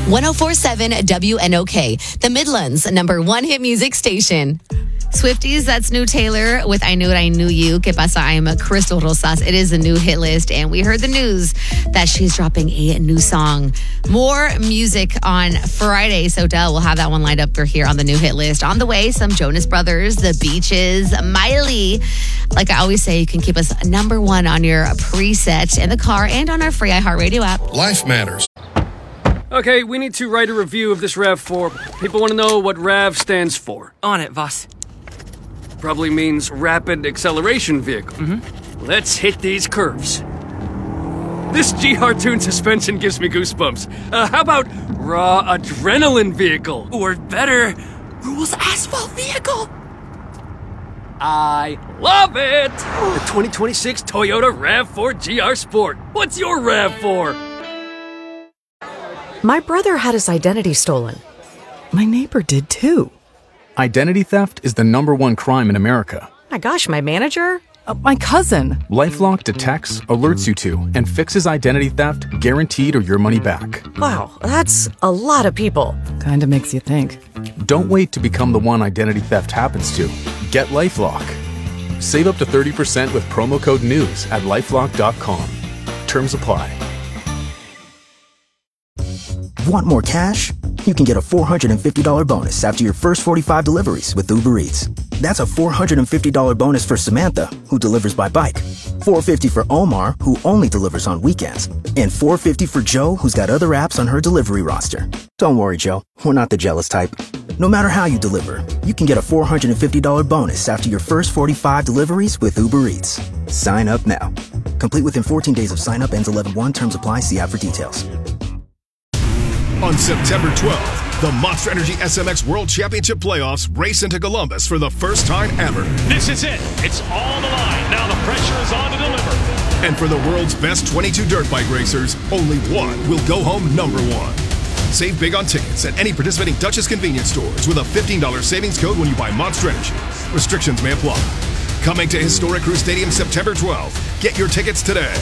104.7 WNOK, the Midlands' #1 hit music station. Swifties, that's New Taylor with I Knew It, I Knew You. Que pasa? I'm Crystal Rosas. It is a new hit list, and we heard the news that she's dropping a new song. More music on Friday, so Del will have that one lined up for here on the new hit list. On the way, some Jonas Brothers, The Beaches, Miley. Like I always say, you can keep us #1 on your preset in the car and on our free iHeartRadio app. Life matters. Okay, we need to write a review of this RAV4. People want to know what RAV stands for. On it, Voss. Probably means Rapid Acceleration Vehicle. Let's hit these curves. This GR Tune suspension gives me goosebumps. How about Raw Adrenaline Vehicle? Or better, Rules Asphalt Vehicle. I love it! The 2026 Toyota RAV4 GR Sport. What's your RAV4? My brother had his identity stolen. My neighbor did too. Identity theft is the #1 crime in America. My gosh, my manager? My cousin. LifeLock detects, alerts you to, and fixes identity theft guaranteed or your money back. Wow, that's a lot of people. Kinda makes you think. Don't wait to become the one identity theft happens to. Get LifeLock. Save up to 30% with promo code NEWS at LifeLock.com. Terms apply. Want more cash? You can get a $450 bonus after your first 45 deliveries with Uber Eats. That's a $450 bonus for Samantha, who delivers by bike. $450 for Omar, who only delivers on weekends. And $450 for Joe, who's got other apps on her delivery roster. Don't worry, Joe. We're not the jealous type. No matter how you deliver, you can get a $450 bonus after your first 45 deliveries with Uber Eats. Sign up now. Complete within 14 days of sign up. Ends 11/1. Terms apply. See app for details. On September 12th, the Monster Energy SMX World Championship Playoffs race into Columbus for the first time ever. This is it. It's all the line. Now the pressure is on to deliver. And for the world's best 22 dirt bike racers, only one will go home #1. Save big on tickets at any participating Dutchess convenience stores with a $15 savings code when you buy Monster Energy. Restrictions may apply. Coming to Historic Crew Stadium September 12th. Get your tickets today.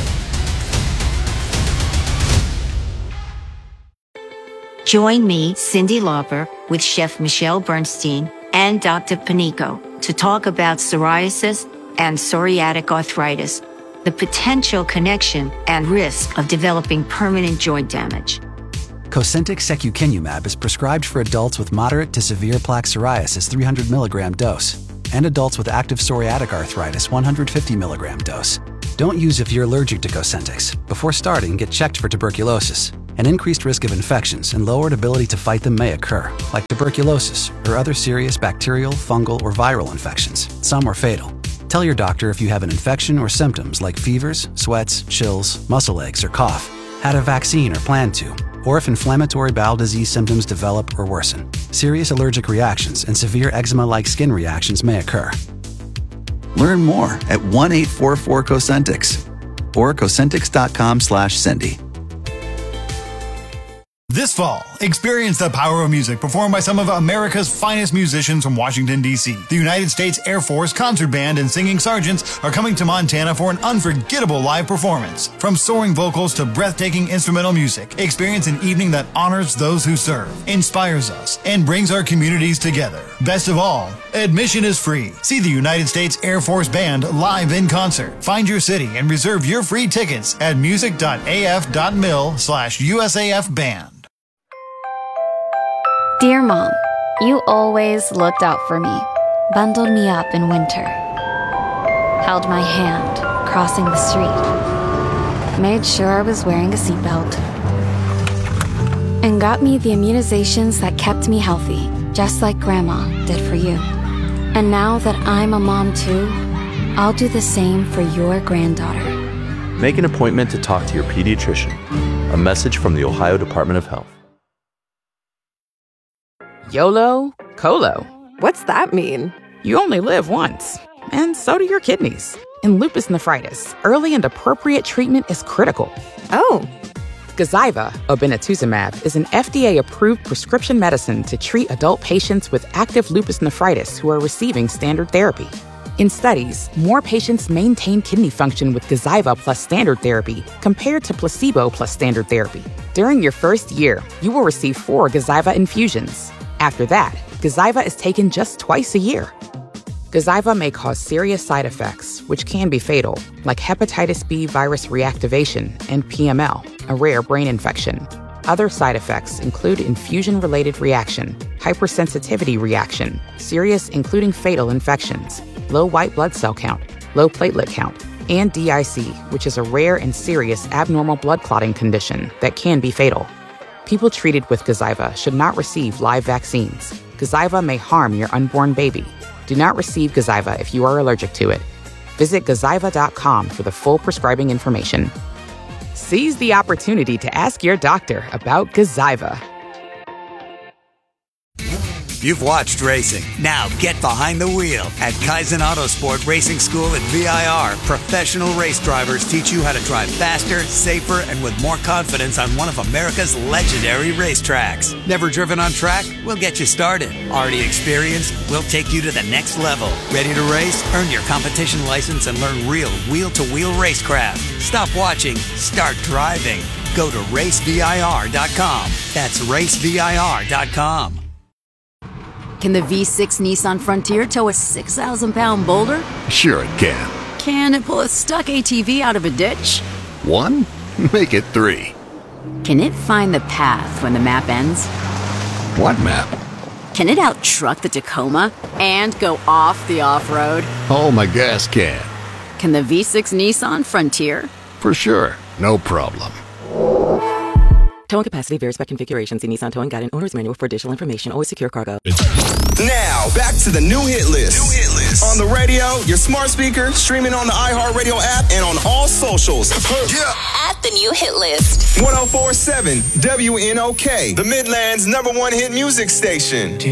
Join me, Cyndi Lauper, with Chef Michelle Bernstein and Dr. Panico to talk about psoriasis and psoriatic arthritis, the potential connection and risk of developing permanent joint damage. Cosentyx secukinumab is prescribed for adults with moderate to severe plaque psoriasis 300 milligram dose and adults with active psoriatic arthritis 150 milligram dose. Don't use if you're allergic to Cosentyx. Before starting, get checked for tuberculosis. An increased risk of infections and lowered ability to fight them may occur, like tuberculosis or other serious bacterial, fungal, or viral infections. Some are fatal. Tell your doctor if you have an infection or symptoms like fevers, sweats, chills, muscle aches, or cough, had a vaccine or plan to, or if inflammatory bowel disease symptoms develop or worsen. Serious allergic reactions and severe eczema-like skin reactions may occur. Learn more at 1-844-COSENTYX or Cosentyx.com/Cindy. This fall, experience the power of music performed by some of America's finest musicians from Washington, D.C. The United States Air Force Concert Band and Singing Sergeants are coming to Montana for an unforgettable live performance. From soaring vocals to breathtaking instrumental music, experience an evening that honors those who serve, inspires us, and brings our communities together. Best of all, admission is free. See the United States Air Force Band live in concert. Find your city and reserve your free tickets at music.af.mil/USAF Band. Dear Mom, you always looked out for me, bundled me up in winter, held my hand crossing the street, made sure I was wearing a seatbelt, and got me the immunizations that kept me healthy, just like Grandma did for you. And now that I'm a mom too, I'll do the same for your granddaughter. Make an appointment to talk to your pediatrician. A message from the Ohio Department of Health. YOLO, COLO. What's that mean? You only live once, and so do your kidneys. In lupus nephritis, early and appropriate treatment is critical. Oh. Gazyva, obinutuzumab, is an FDA-approved prescription medicine to treat adult patients with active lupus nephritis who are receiving standard therapy. In studies, more patients maintain kidney function with Gazyva plus standard therapy compared to placebo plus standard therapy. During your first year, you will receive 4 Gazyva infusions. After that, Gazyva is taken just twice a year. Gazyva may cause serious side effects, which can be fatal, like hepatitis B virus reactivation and PML, a rare brain infection. Other side effects include infusion-related reaction, hypersensitivity reaction, serious including fatal infections, low white blood cell count, low platelet count, and DIC, which is a rare and serious abnormal blood clotting condition that can be fatal. People treated with Gazyva should not receive live vaccines. Gazyva may harm your unborn baby. Do not receive Gazyva if you are allergic to it. Visit Gazyva.com for the full prescribing information. Seize the opportunity to ask your doctor about Gazyva. You've watched racing. Now get behind the wheel. At Kaizen Autosport Racing School at VIR, professional race drivers teach you how to drive faster, safer, and with more confidence on one of America's legendary racetracks. Never driven on track? We'll get you started. Already experienced? We'll take you to the next level. Ready to race? Earn your competition license and learn real wheel-to-wheel racecraft. Stop watching. Start driving. Go to racevir.com. That's racevir.com. Can the V6 Nissan Frontier tow a 6,000-pound boulder? Sure it can. Can it pull a stuck ATV out of a ditch? 1? Make it 3. Can it find the path when the map ends? What map? Can it out-truck the Tacoma and go off the off-road? Oh, my gas can. Can the V6 Nissan Frontier? For sure. No problem. Towing capacity varies by configuration. See Nissan Towing Guide and Owner's Manual for additional information. Always secure cargo. Now, back to the new hit list. On the radio, your smart speaker, streaming on the iHeartRadio app, and on all socials. At the new hit list. 104.7 WNOK, the Midland's #1 hit music station.